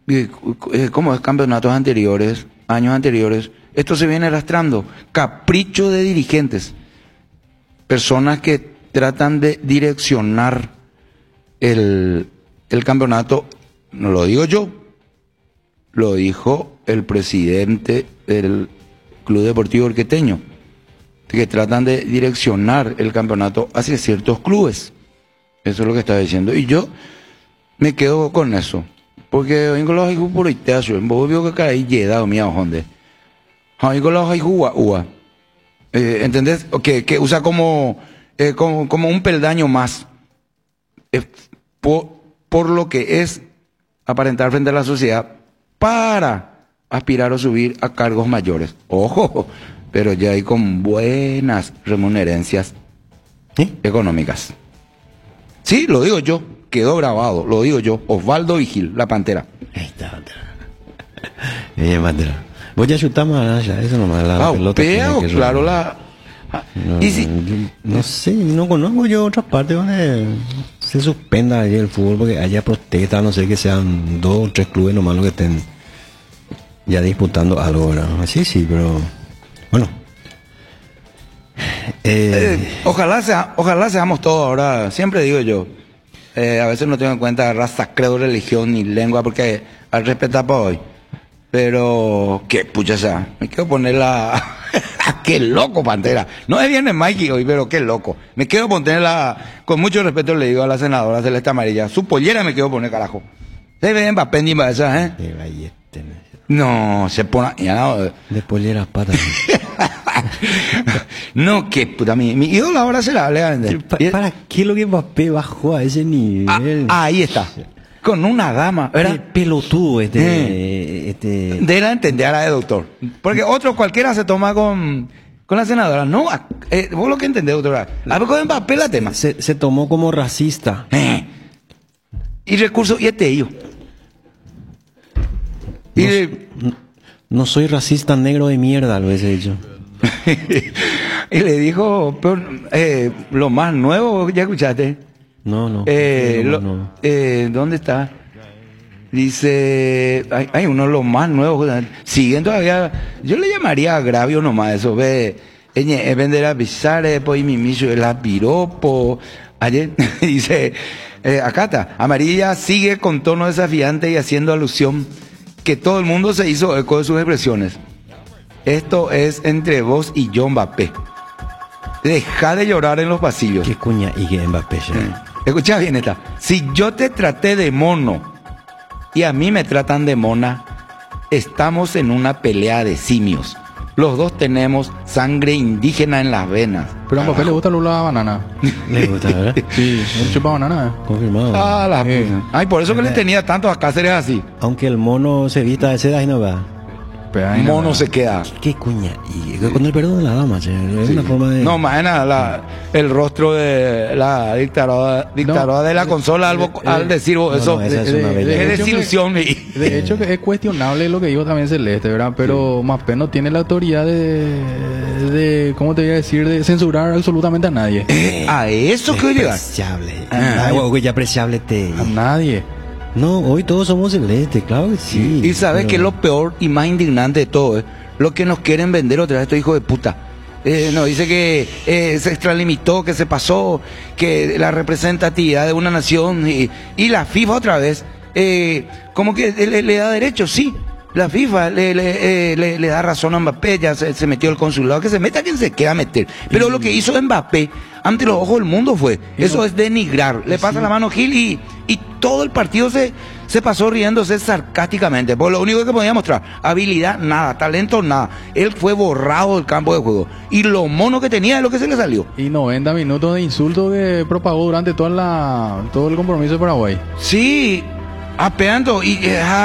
¿cómo es? Campeonatos anteriores, años anteriores. Esto se viene arrastrando. Capricho de dirigentes. Personas que tratan de direccionar el campeonato. No lo digo yo, lo dijo el presidente del Club Deportivo Orqueteño, que tratan de direccionar el campeonato hacia ciertos clubes. Eso es lo que está diciendo. Y yo me quedo con eso. Porque hoy con los hijos por iteación, vos vio que ahí llega mi ajonde. Hoy con los hijos ¿entendés? Que usa como un peldaño más. Por lo que es aparentar frente a la sociedad para aspirar o subir a cargos mayores. Ojo, pero ya hay con buenas remunerancias económicas. Sí, lo digo yo, quedó grabado, lo digo yo, Osvaldo Vigil, la Pantera. Ahí está, Pantera. Pantera. Vos ya chutamos ya, eso nomás, la pelota. Claro, la... No, ¿y si? No sé, no conozco yo otras partes donde se suspenda ahí el fútbol porque haya protesta, no sé, que sean 2 o 3 clubes nomás los que estén ya disputando algo, ¿verdad? Sí, pero bueno. Ojalá seamos todos ahora, siempre digo yo, a veces no tengo en cuenta raza, credo, religión ni lengua porque al respetar para hoy, pero qué pucha sea, me quiero poner la... qué loco, Pantera, no es viernes Mikey hoy, pero qué loco, me quiero poner con mucho respeto le digo a la senadora Celeste Amarilla, su pollera me quiero poner, carajo, se ven va pendiente esa, no, se pone ya, de polleras patas. No, que puta, mi ídolo ahora se la le va a vender. ¿Para qué lo que Mbappé bajó a ese nivel? Ahí está. Con una dama, ¿verdad? Pelotudo De la entender a la de doctor. Porque otro cualquiera se toma con la senadora. No, vos lo que entendés, doctora. A ver, con Mbappé la tema. Se tomó como racista. Y recursos, y ello. No soy racista negro de mierda, lo he dicho. Y le dijo, lo más nuevo, ¿ya escuchaste? No. ¿Dónde está? Dice, hay uno de los más nuevos, siguen todavía, yo le llamaría agravio nomás eso, vender a pisare, pues mi miso, el piropo, ayer, dice, acá está, Amarilla sigue con tono desafiante y haciendo alusión que todo el mundo se hizo eco de sus expresiones. Esto es entre vos y yo, Mbappé. Deja de llorar en los pasillos. ¿Qué cuña y qué Mbappé? Escucha bien esta. Si yo te traté de mono y a mí me tratan de mona, estamos en una pelea de simios. Los dos tenemos sangre indígena en las venas. Pero a Mbappé le gusta la banana. Le gusta, ¿verdad? Sí, él chupa banana. Confirmado. Ay, por eso que le tenía tantos a Cáceres así. Aunque el mono se vista de seda y no va. Mono se queda. ¿Qué cuña? Y con el perdón de la dama, es una forma de... No, mañana el rostro de la dictadora de la consola al decir eso. Esa es una bella. Es desilusión. De hecho, que es cuestionable lo que dijo también Celeste, ¿verdad? Pero Mbappé no tiene la autoridad de ¿cómo te voy a decir? De censurar absolutamente a nadie. A eso que oye. Ya apreciable a nadie. No, hoy todos somos celestes, claro que sí. Y sabes que lo peor y más indignante de todo es lo que nos quieren vender otra vez estos hijos de puta. Nos dice que se extralimitó, que se pasó, que la representatividad de una nación y la FIFA otra vez, como que le da derecho, sí. La FIFA le da razón a Mbappé, ya se metió el consulado, que se meta quien se quiera meter. Pero lo que hizo Mbappé ante los ojos del mundo fue, eso es denigrar. Le pasa la mano Gil y todo el partido se pasó riéndose sarcásticamente. Por lo único que podía mostrar, habilidad, nada, talento, nada. Él fue borrado del campo de juego. Y lo mono que tenía es lo que se le salió. Y 90 minutos de insulto que propagó durante todo el compromiso de Paraguay. Sí. Apeando y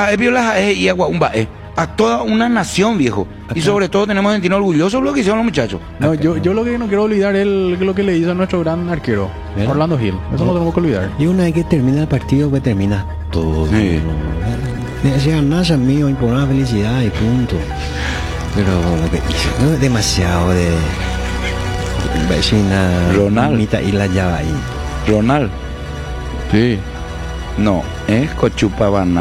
a toda una nación, viejo. Y sobre todo tenemos que sentirnos orgullosos de lo que hicieron los muchachos. No, yo lo que no quiero olvidar es lo que le hizo a nuestro gran arquero, Orlando Gil. Eso no tenemos que olvidar. Y una vez que termina el partido, pues termina todo. Sí. Decía, nada mío, por una felicidad y punto. Pero lo que hizo, no es demasiado de vecina Ronald y la llave ahí. Ronald. Sí. No, es cochupa banana.